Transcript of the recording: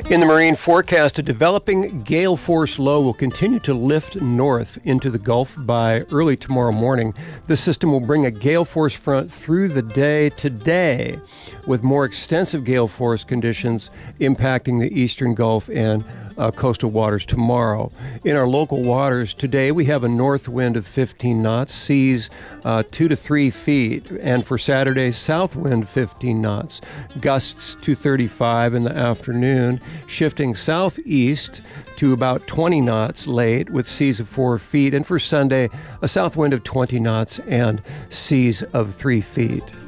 In the marine forecast, a developing gale force low will continue to lift north into the Gulf by early tomorrow morning. The system will bring a gale force front through the day today, with more extensive gale force conditions impacting the eastern Gulf and coastal waters tomorrow. In our local waters today, we have a north wind of 15 knots, seas 2 to 3 feet, and for Saturday, south wind 15 knots, gusts to 35 in the afternoon, shifting southeast to about 20 knots late with seas of 4 feet, and for Sunday, a south wind of 20 knots and seas of 3 feet.